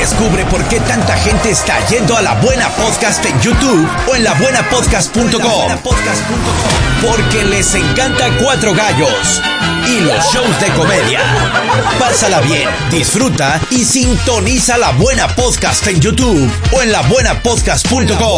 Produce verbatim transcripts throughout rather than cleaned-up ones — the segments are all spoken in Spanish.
Descubre por qué tanta gente está yendo a La Buena Podcast en YouTube o en la buena podcast punto com. Porque les encanta Cuatro Gallos y los shows de comedia. Pásala bien, disfruta y sintoniza La Buena Podcast en YouTube o en la buena podcast punto com.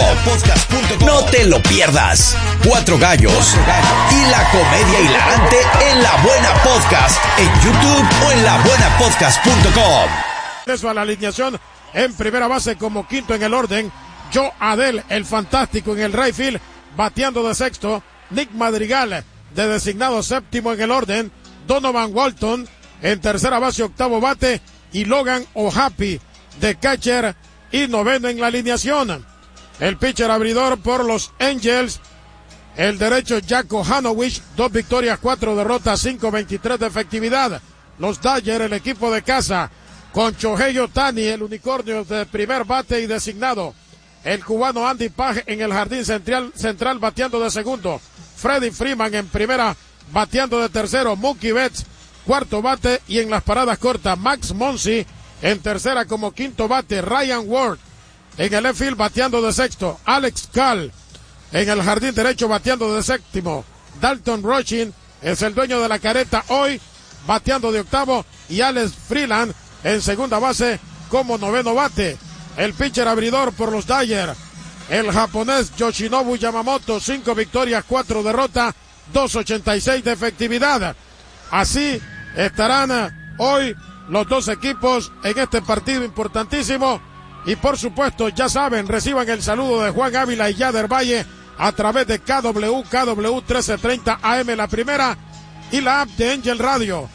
No te lo pierdas. Cuatro Gallos y la comedia hilarante en La Buena Podcast en YouTube o en la buena podcast punto com. Eso a la alineación en primera base como quinto en el orden. Joe Adell, el fantástico en el right field, bateando de sexto. Nick Madrigal de designado séptimo en el orden. Donovan Walton en tercera base, octavo bate. Y Logan O'Happy de catcher y noveno en la alineación. El pitcher abridor por los Angels, el derecho Jack Hanowich, dos victorias, cuatro derrotas, cinco veintitrés de efectividad. Los Dodgers, el equipo de casa, con Shohei Ohtani, el unicornio de primer bate y designado. El cubano Andy Page en el jardín central, central bateando de segundo. Freddie Freeman en primera, bateando de tercero. Mookie Betts, cuarto bate, y en las paradas cortas, Max Muncy en tercera como quinto bate. Ryan Ward en el left field bateando de sexto. Alex Call en el jardín derecho bateando de séptimo. Dalton Rushing es el dueño de la careta hoy, bateando de octavo. Y Alex Freeland en segunda base como noveno bate. El pitcher abridor por los Dodgers, el japonés Yoshinobu Yamamoto, cinco victorias, cuatro derrotas, dos ochenta y seis de efectividad. Así estarán hoy los dos equipos en este partido importantísimo. Y por supuesto, ya saben, reciban el saludo de Juan Ávila y Yader Valle a través de K W, K W trece treinta A M la primera y la app de Angel Radio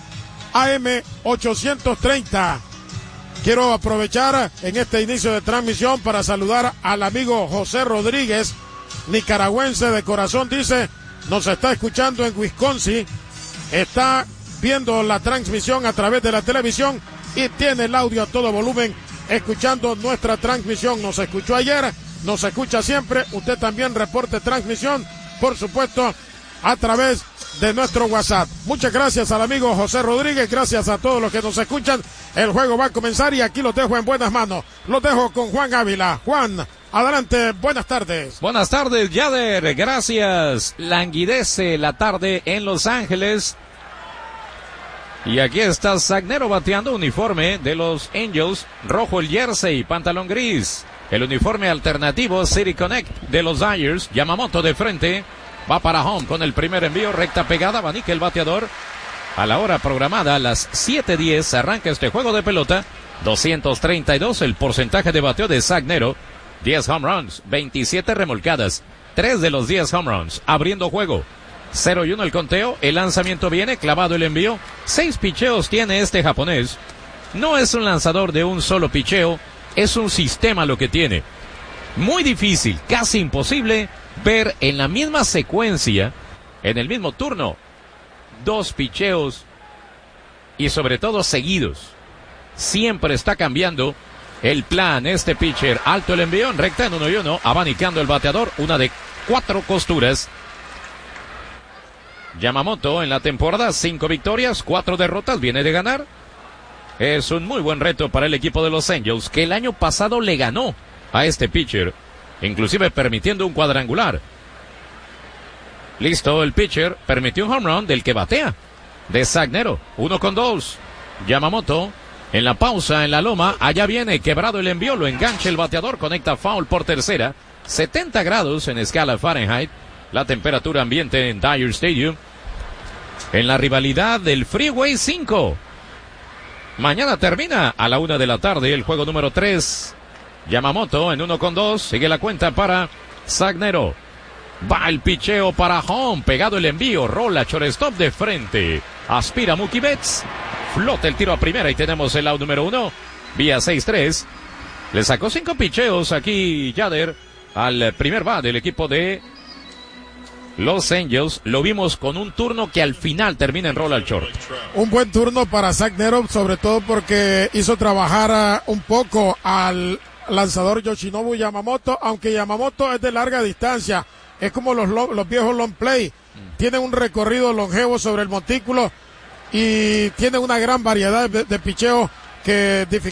A M ochocientos treinta. Quiero aprovechar en este inicio de transmisión para saludar al amigo José Rodríguez, nicaragüense de corazón. Dice, nos está escuchando en Wisconsin, está viendo la transmisión a través de la televisión y tiene el audio a todo volumen escuchando nuestra transmisión. Nos escuchó ayer, nos escucha siempre. Usted también reporte transmisión, por supuesto, a través de nuestro WhatsApp. Muchas gracias al amigo José Rodríguez, gracias a todos los que nos escuchan. El juego va a comenzar y aquí los dejo en buenas manos. Los dejo con Juan Ávila. Juan, adelante, buenas tardes. Buenas tardes, Yader, gracias. Languidece la tarde en Los Ángeles. Y aquí está Zagnero bateando, uniforme de los Angels, rojo el jersey, pantalón gris. El uniforme alternativo City Connect de los Dodgers. Yamamoto de frente, va para home con el primer envío, recta pegada, abanica el bateador. A la hora programada, a las siete diez, arranca este juego de pelota. doscientos treinta y dos el porcentaje de bateo de Zagnero. diez home runs, veintisiete remolcadas. tres de los diez home runs, abriendo juego. cero y uno el conteo, el lanzamiento viene, clavado el envío. seis picheos tiene este japonés. No es un lanzador de un solo picheo, es un sistema lo que tiene. Muy difícil, casi imposible ver en la misma secuencia, en el mismo turno, dos picheos y sobre todo seguidos. Siempre está cambiando el plan este pitcher. Alto el envío, en recta en uno y uno, abanicando el bateador, una de cuatro costuras. Yamamoto en la temporada, cinco victorias, cuatro derrotas, viene de ganar. Es un muy buen reto para el equipo de los Angels, que el año pasado le ganó a este pitcher, inclusive permitiendo un cuadrangular. Listo, el pitcher permitió un home run del que batea, de Zagnero. Uno con dos. Yamamoto en la pausa, en la loma. Allá viene, quebrado el envío, lo engancha el bateador, conecta foul por tercera. setenta grados en escala Fahrenheit. La temperatura ambiente en Dodger Stadium. En la rivalidad del Freeway cinco. Mañana termina a la una de la tarde el juego número tres. Yamamoto en uno con dos. Sigue la cuenta para Zagnero. Va el picheo para home, pegado el envío, rola, shortstop de frente. Aspira Mookie Betts. Flota el tiro a primera y tenemos el out número uno. Vía seis tres. Le sacó cinco picheos aquí Yader al primer bat del equipo de Los Angels. Lo vimos con un turno que al final termina en roll al short. Un buen turno para Zagnero, sobre todo porque hizo trabajar uh, un poco al lanzador Yoshinobu Yamamoto, aunque Yamamoto es de larga distancia. Es como los, los viejos long play. Mm. Tiene un recorrido longevo sobre el montículo y tiene una gran variedad de, de picheo que